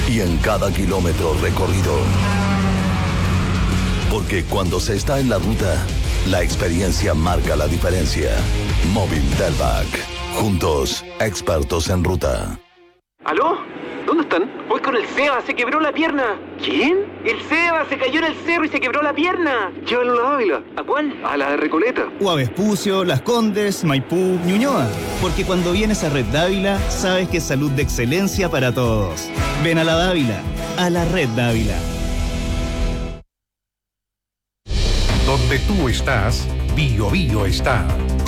y en cada kilómetro recorrido. Porque cuando se está en la ruta, la experiencia marca la diferencia. Móvil Delvac. Juntos, expertos en ruta. ¿Aló? ¿Dónde están? Voy con el Seba, se quebró la pierna. ¿Quién? El Seba, se cayó en el cerro y se quebró la pierna. Llévalo a la Ávila. ¿A cuál? A la de Recoleta. O a Vespucio, Las Condes, Maipú, Ñuñoa. Porque cuando vienes a Red Dávila, sabes que es salud de excelencia para todos. Ven a la Dávila, a la Red Dávila. Donde tú estás, Bio Bio está.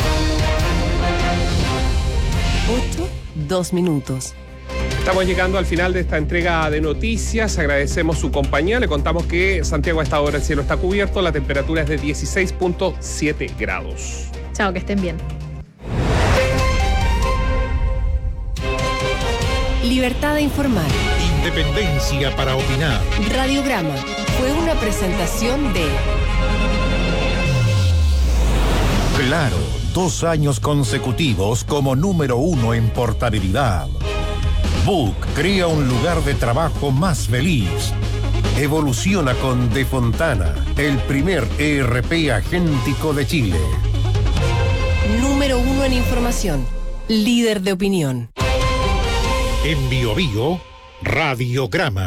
8:02. Estamos llegando al final de esta entrega de noticias. Agradecemos su compañía. Le contamos que Santiago a esta hora el cielo está cubierto. La temperatura es de 16.7 grados. Chao, que estén bien. Libertad de informar. Independencia para opinar. Radiograma fue una presentación de Claro, 2 años consecutivos como número 1 en portabilidad. Book crea un lugar de trabajo más feliz. Evoluciona con De Fontana, el primer ERP agéntico de Chile. número 1 en información. Líder de opinión. En Bio Bio, Radiograma.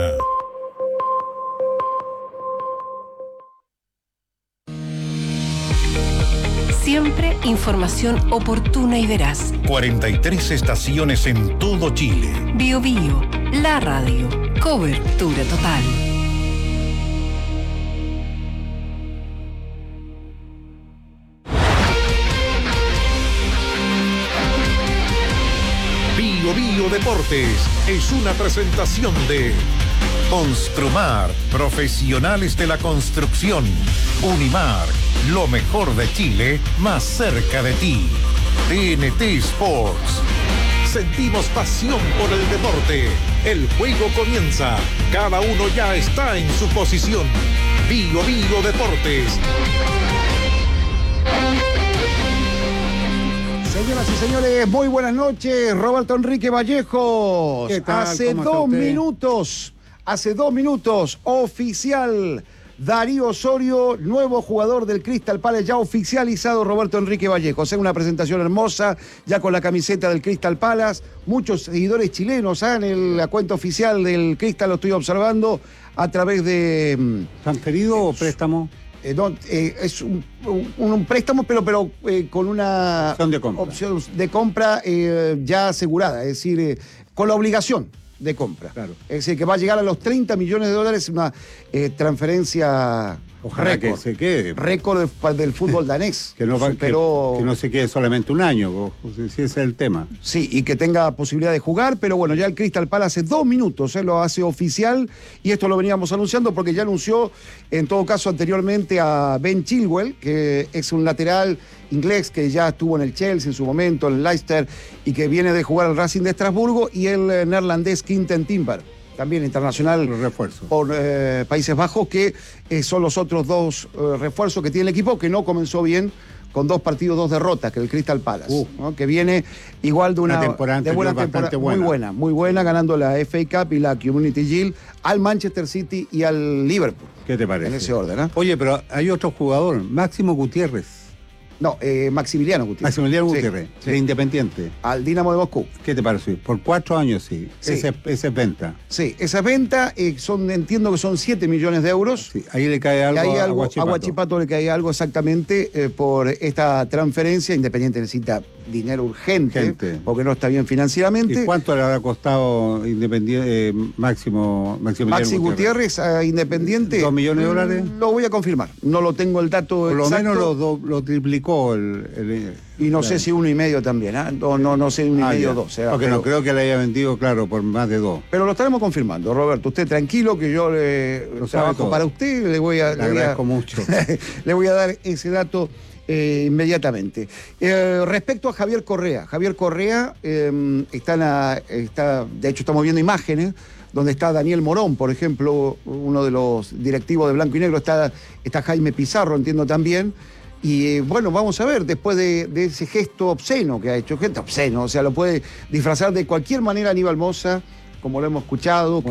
Siempre información oportuna y veraz. 43 estaciones en todo Chile. Bio Bio, la radio. Cobertura total. Bio Bio Deportes es una presentación de Construmar, profesionales de la construcción. Unimar, lo mejor de Chile, más cerca de ti. TNT Sports. Sentimos pasión por el deporte. El juego comienza. Cada uno ya está en su posición. Bio Bio Deportes. Señoras y señores, muy buenas noches. Roberto Enrique Vallejos. ¿Qué tal? Hace ¿Cómo está 2 minutos, oficial. Darío Osorio, nuevo jugador del Crystal Palace, ya oficializado Roberto Enrique Vallejos. Es una presentación hermosa, ya con la camiseta del Crystal Palace. Muchos seguidores chilenos en la cuenta oficial del Crystal, lo estoy observando a través de... ¿Transferido o préstamo? Es un préstamo, pero con una opción de compra ya asegurada, es decir, con la obligación de compra. Claro. Es decir, que va a llegar a los $30 millones, una transferencia Ojalá récord, que se quede. Récord del fútbol danés. que no se quede solamente un año, si ese es el tema. Sí, y que tenga posibilidad de jugar, pero bueno, ya el Crystal Palace hace 2 minutos lo hace oficial, y esto lo veníamos anunciando porque ya anunció, en todo caso, anteriormente a Ben Chilwell, que es un lateral inglés que ya estuvo en el Chelsea en su momento, en el Leicester, y que viene de jugar al Racing de Estrasburgo, y el neerlandés Quinten Timber, también internacional por Países Bajos, que son los otros 2 refuerzos que tiene el equipo, que no comenzó bien, con 2 partidos, 2 derrotas, que el Crystal Palace, ¿no? Que viene igual de una temporada muy buena, ganando la FA Cup y la Community Shield al Manchester City y al Liverpool. ¿Qué te parece? En ese orden, ¿eh? Oye, pero hay otro jugador, Máximo Gutiérrez. No, Maximiliano Gutiérrez. Maximiliano Gutiérrez, de Independiente. Al Dinamo de Moscú. ¿Qué te parece? Por 4 años, sí. Esa es venta. Sí, esa venta, entiendo que son 7 millones de euros. Sí, ahí le cae algo, a Huachipato. A Huachipato le cae algo exactamente por esta transferencia. Independiente necesita dinero urgente, porque no está bien financieramente. ¿Y cuánto le habrá costado Independiente Maxi Gutiérrez a Independiente? ¿2 millones de dólares? Lo voy a confirmar. No lo tengo el dato por exacto. Por lo menos lo triplicó y no sé si 1,5 también, ¿eh? No sé, 1,5 o 2. Porque no creo que le haya vendido, claro, por más de 2. Pero lo estaremos confirmando, Roberto. Usted tranquilo, que yo trabajo para usted. Le agradezco mucho. Le voy a dar ese dato inmediatamente. Respecto a Javier Correa. Javier Correa de hecho, estamos viendo imágenes donde está Daniel Morón, por ejemplo, uno de los directivos de Blanco y Negro. Está Jaime Pizarro, entiendo también. Y bueno, vamos a ver, después de ese gesto obsceno que ha hecho, o sea, lo puede disfrazar de cualquier manera Aníbal Mosa, como lo hemos escuchado.